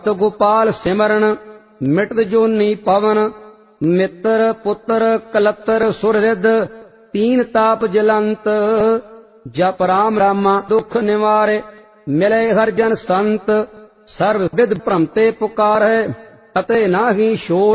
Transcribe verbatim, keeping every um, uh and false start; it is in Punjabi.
ਤੋ ਗੋਪਾਲ ਸਿਮਰਨ ਮਿਟਦ ਜੋਨੀ ਪਵਨ ਮਿੱਤਰ ਪੁੱਤਰ ਕਲੱਤਰ ਸੁਰਰਿਦ ਤੀਨ ਤਾਪ ਜਲੰਤ ਜਪ ਰਾਮ ਰਾਮਾ ਦੁਖ ਨਿਵਾਰੇ ਮਿਲੇ ਹਰ ਜਨ ਸੰਤ ਸਰਬ ਵਿਦ ਭ੍ਰਮਤੇ ਪੁਕਾਰੇ ਅਤੇ ਨਾਹੀ ਛੋੜ